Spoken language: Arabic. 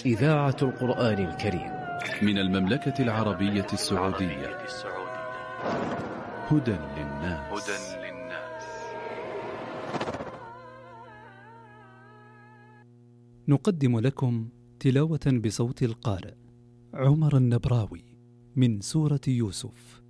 إذاعة القرآن الكريم من المملكة العربية السعودية. هدى للناس. نقدم لكم تلاوة بصوت القارئ عمر النبراوي من سورة يوسف.